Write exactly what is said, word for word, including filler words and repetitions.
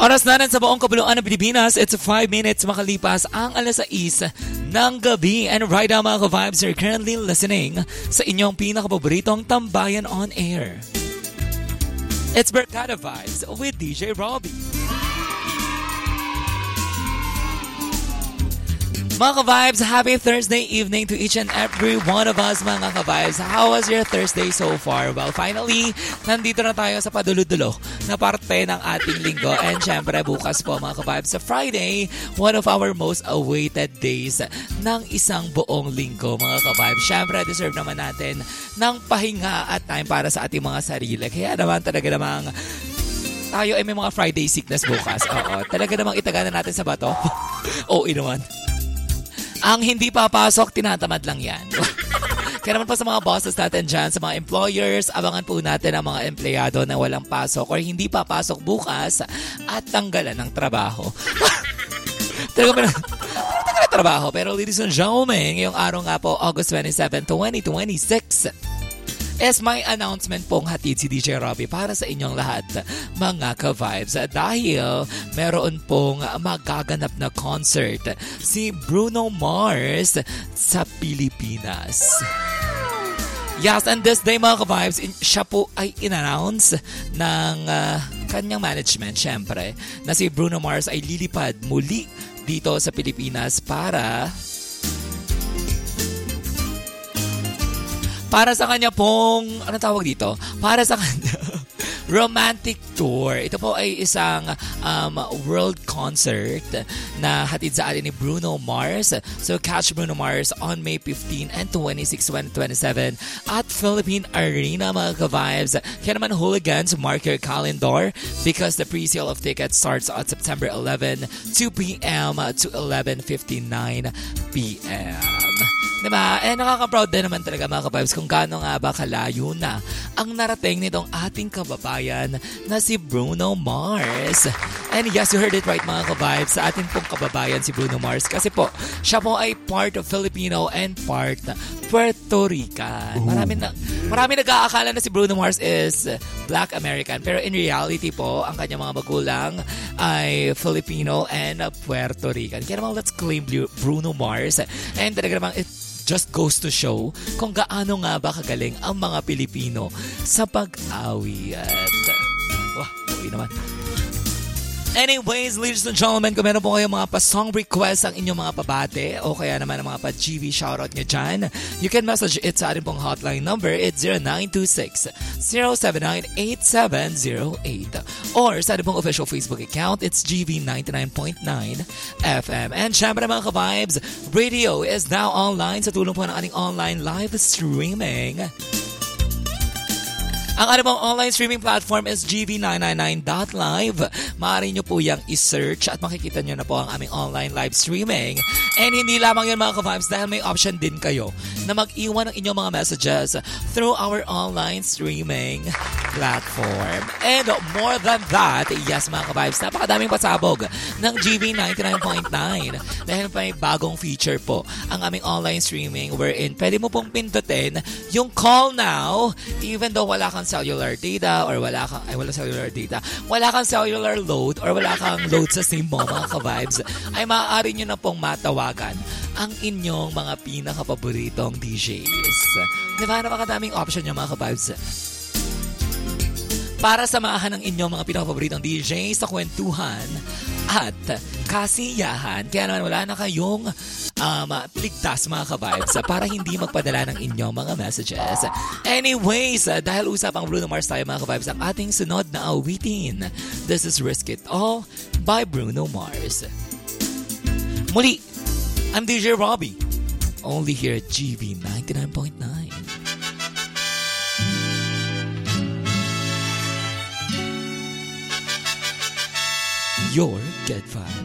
Oras na sa buong kabuluan ng Pilipinas. It's five minutes makalipas ang alas sais ng gabi. And right now mga ka-vibes, you're currently listening sa inyong pinakapaboritong tambayan on air. It's Barkada Vibes with D J Robbie. Mga ka-vibes, happy Thursday evening to each and every one of us mga ka-vibes. How was your Thursday so far? Well, finally, nandito na tayo sa padulo-dulo na parte ng ating linggo. And syempre, bukas po mga ka-vibes sa Friday, one of our most awaited days ng isang buong linggo mga ka-vibes. Syempre, deserve naman natin ng pahinga at time para sa ating mga sarili. Kaya naman talaga namang tayo ay may mga Friday sickness bukas. Oo, talaga namang itagana natin sa bato. Oo, naman. Ang hindi papasok, tinatamad lang yan. Kaya naman po sa mga bosses natin dyan, sa mga employers, abangan po natin ang mga empleyado na walang pasok or hindi papasok bukas at tanggalan ng trabaho. Talaga ba na? Tanggalan ng trabaho. Pero ladies and gentlemen, ngayong araw nga po, August twenty-seventh, twenty twenty-six, is my announcement pong hatid si D J Robbie para sa inyong lahat, mga ka-vibes. Dahil meron pong magaganap na concert si Bruno Mars sa Pilipinas. Yes, and this day mga ka-vibes, in, siya po ay in-announce ng uh, kanyang management, syempre, na si Bruno Mars ay lilipad muli dito sa Pilipinas para... Para sa kanya pong, ano tawag dito? Para sa kanya, romantic tour. Ito po ay isang um, world concert na hatid sa atin ni Bruno Mars. So catch Bruno Mars on May fifteenth and twenty-sixth, twenty twenty-seven at Philippine Arena mga ka-vibes. Kaya naman hooligans, mark your calendar because the pre-sale of tickets starts on September eleventh, two p.m. to eleven fifty-nine p.m. Diba? Eh, nakaka-proud din naman talaga mga ka-vibes kung gaano nga ba kalayo na ang narating nitong ating kababayan na si Bruno Mars. And yes, you heard it right mga ka-vibes, sa ating pong kababayan si Bruno Mars kasi po, siya po ay part of Filipino and part Puerto Rican. Marami na, marami nag-aakala na si Bruno Mars is Black American pero in reality po, ang kanyang mga magulang ay Filipino and Puerto Rican. Kaya naman, let's claim Bruno Mars. And talaga naman, it just goes to show kung gaano nga ba kagaling ang mga Pilipino sa pag-awit. Wah, buhay naman. Anyways, ladies and gentlemen, kung meron po kayong mga pa-song request ang inyong mga pabate o kaya naman ang mga pa-G V shoutout nyo dyan, you can message it sa ating pong hotline number. It's zero nine two six, zero seven nine, eight seven zero eight or sa ating pong official Facebook account, it's G V ninety-nine point nine F M. And syempre mga ka-vibes, radio is now online sa tulong po ng ating online live streaming. Ang ating pong online streaming platform is G V nine ninety-nine dot live. Maaari nyo po yung i-search at makikita nyo na po ang aming online live streaming. And hindi lamang yun mga ka-vibes dahil may option din kayo na mag-iwan ng inyong mga messages through our online streaming platform. And more than that, yes mga ka-vibes, napakadaming pasabog ng G V ninety-nine point nine dahil may bagong feature po ang aming online streaming wherein pwede mo pong pindutin yung call now even though wala kang cellular data or wala kang, ay wala cellular data, wala kang cellular load or wala kang load sa SIM mo mga ka-vibes, ay maaari nyo na pong matawagan ang inyong mga pinaka-paboritong D Js. Diba? Napakadaming option nyo mga ka-vibes para samahan ang inyong mga pinaka-paboritong D Js sa kwentuhan at kasiyahan. Kaya naman wala na kayong um, ligtas mga ka-vibes para hindi magpadala ng inyong mga messages. Anyways, uh, dahil usapang Bruno Mars tayo mga ka-vibes, ang ating sunod na awitin. This is Risk It All by Bruno Mars. Muli, I'm D J Robbie, only here at G V ninety-nine point nine. Your Good Vibes.